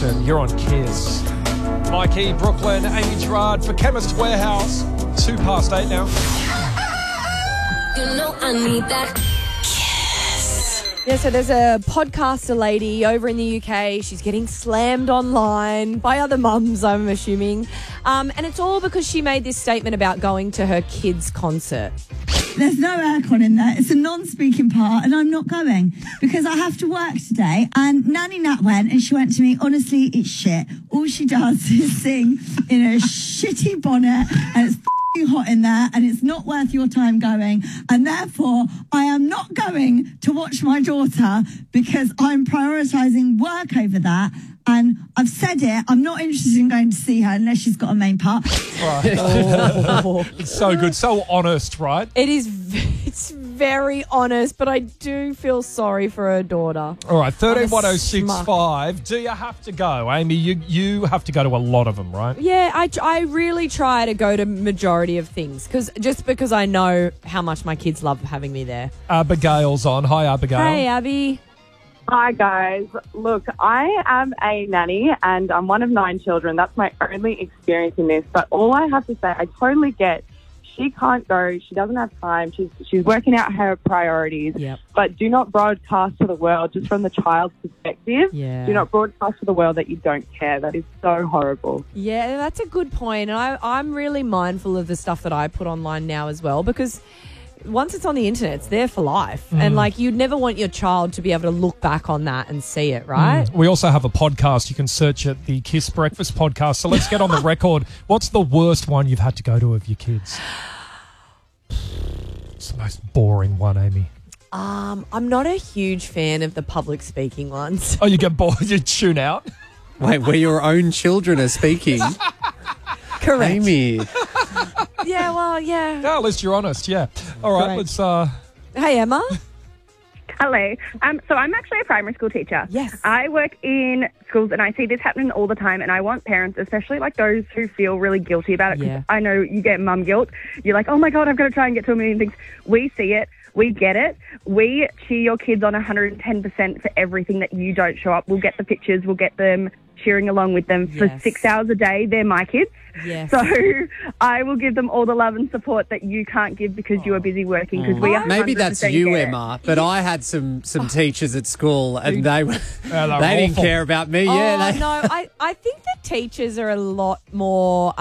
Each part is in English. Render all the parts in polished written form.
You're on Kiss. Mikey, Brooklyn, Amy Gerard for Chemist Warehouse. 8:02 now. You know I need that. Yeah, so there's a podcaster lady over in the UK. She's getting slammed online by other mums, I'm assuming. And it's all because she made this statement about going to her kids' concert. There's no aircon in there. It's a non-speaking part and I'm not going because I have to work today. And Nanny Nat went and she went to me, honestly, it's shit. All she does is sing in a shitty bonnet and it's hot in there and it's not worth your time going, and therefore I am not going to watch my daughter because I'm prioritising work over that. And I've said it, I'm not interested in going to see her unless she's got a main part. Right. It's so good, so honest, right? It is. It's very honest, but I do feel sorry for her daughter. All right, 131065. Do you have to go, Amy? You have to go to a lot of them, right? Yeah, I really try to go to majority of things because I know how much my kids love having me there. Abigail's on. Hi, Abigail. Hey, Abby. Hi, guys. Look, I am a nanny and I'm one of 9 children. That's my only experience in this. But all I have to say, I totally get she can't go. She doesn't have time. She's working out her priorities. Yep. But do not broadcast to the world, just from the child's perspective. Yeah. Do not broadcast to the world that you don't care. That is so horrible. Yeah, that's a good point. And I'm really mindful of the stuff that I put online now as well, because once it's on the internet, it's there for life. And you'd never want your child to be able to look back on that and see it, right? We also have a podcast. You can search it, the Kiss Breakfast Podcast. So let's get on the record. What's the worst one you've had to go to of your kids? It's the most boring one, Amy. I'm not a huge fan of the public speaking ones. Oh, you get bored, you tune out? Wait, where your own children are speaking? Correct. Amy. Yeah, well, yeah. No, at least you're honest, yeah. All right, Correct. let's... Hey, Emma. Hello. So I'm actually a primary school teacher. Yes. I work in schools and I see this happening all the time, and I want parents, especially like those who feel really guilty about it, because Yeah. I know you get mum guilt. You're like, oh my God, I've got to try and get to a million things. We see it. We get it. We cheer your kids on 110% for everything that you don't show up. We'll get the pictures. We'll get them cheering along with them for Yes. 6 hours a day. They're my kids. Yes. So I will give them all the love and support that you can't give because you are busy working. Because we are Maybe that's 100% you, care. Emma, but I had some teachers at school and they they're didn't awful. care about me. Oh, Yeah, no, I think that teachers are a lot more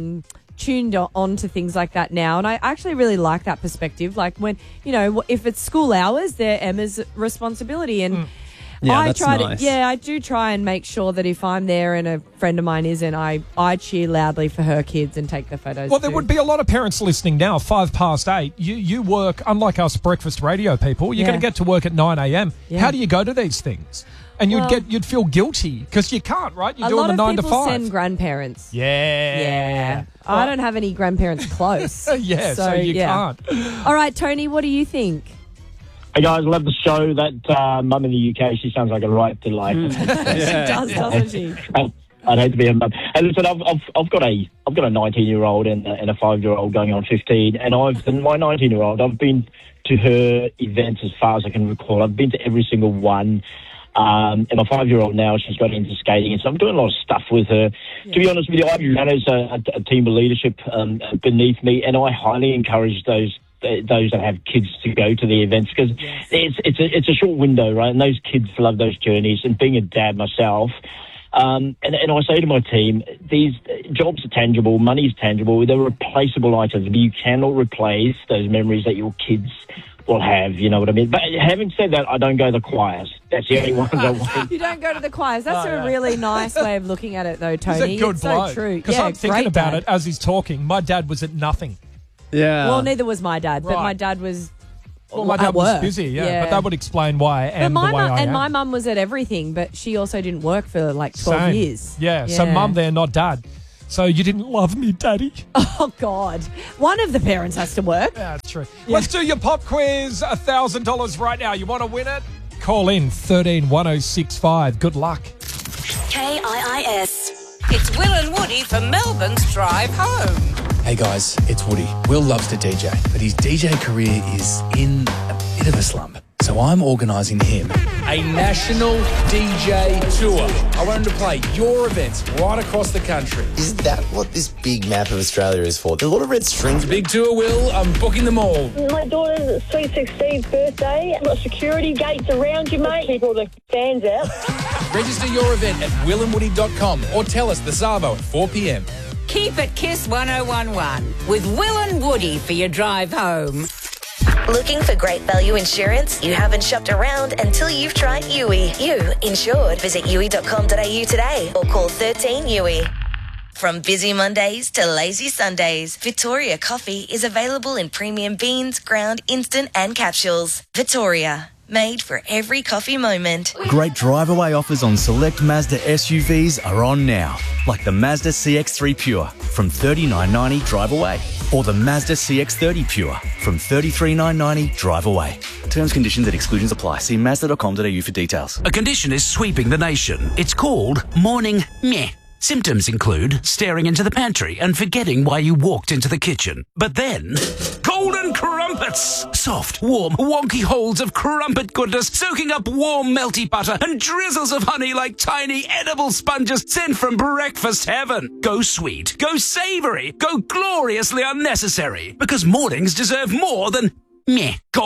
tuned on to things like that now, and I actually really like that perspective. Like when, if it's school hours, they're Emma's responsibility, and Yeah, I that's try nice. I do try and make sure that if I'm there and a friend of mine isn't, I cheer loudly for her kids and take the photos. Well, there too. would be a lot of parents listening now, 8:05. You work, unlike us breakfast radio people, you're Yeah. going to get to work at 9 a.m. Yeah. How do you go to these things? And you'd feel guilty because you can't, right? You're a doing lot the of 9 to people 5. send grandparents. Yeah. I don't have any grandparents close. Yeah, so you can't. All right, Tony, what do you think? Hey guys, love the show. That mum in the UK, she sounds like a right delight. She does, doesn't she? I'd hate to be a mum. And listen, I've got a 19-year-old and a 5-year-old going on 15, and my 19-year-old, I've been to her events as far as I can recall. I've been to every single one. And my 5-year-old now, she's got into skating, and so I'm doing a lot of stuff with her. Yeah. To be honest with you, I run as a team of leadership beneath me, and I highly encourage those that have kids to go to the events because it's a short window, right? And those kids love those journeys. And being a dad myself, and I say to my team, these jobs are tangible, money's tangible, they're replaceable items. But you cannot replace those memories that your kids will have, you know what I mean? But having said that, I don't go to the choirs. That's the only ones I want. You don't go to the choirs. That's a really nice way of looking at it, though, Tony. He's a good it's bloke. so true. Because I'm thinking great about dad. it as he's talking. My dad was at nothing. Yeah. Well, neither was my dad, but Right. my dad was My at dad was work. busy, yeah. But that would explain why I am the way I am. my mum was at everything, but she also didn't work for like 12 Same. years. Yeah, so mum there, not dad. So you didn't love me, daddy. Oh, God. One of the parents has to work. Yeah, that's true. Let's do your pop quiz. $1,000 right now. You want to win it? Call in 131065. Good luck. KIIS. It's Will and Woody for Melbourne's Drive Home. Hey guys, it's Woody. Will loves to DJ, but his DJ career is in a bit of a slump. So So I'm organising him a national DJ tour. I want him to play your events right across the country. Is that what this big map of Australia is for? There's a lot of red strings. Big tour, Will. I'm booking them all. My daughter's sweet 16th birthday. Got security gates around you, mate. Keep all the fans out. Register your event at willandwoody.com or tell us the Savo at 4 p.m. Keep it Kiss 1011 with Will and Woody for your drive home. Looking for great value insurance? You haven't shopped around until you've tried Yui. You insured. Visit yui.com.au today or call 13 Yui. From busy Mondays to lazy Sundays, Victoria Coffee is available in premium beans, ground, instant and capsules. Victoria, made for every coffee moment. Great drive-away offers on select Mazda SUVs are on now, like the Mazda CX-3 Pure from $39.90 drive away, or the Mazda CX-30 Pure from $33,990 drive away. Terms, conditions and exclusions apply. See Mazda.com.au for details. A condition is sweeping the nation. It's called morning meh. Symptoms include staring into the pantry and forgetting why you walked into the kitchen. But then, golden crumpets! Soft, warm, wonky holes of crumpet goodness soaking up warm, melty butter and drizzles of honey like tiny edible sponges sent from breakfast heaven. Go sweet, go savoury, go gloriously unnecessary. Because mornings deserve more than meh.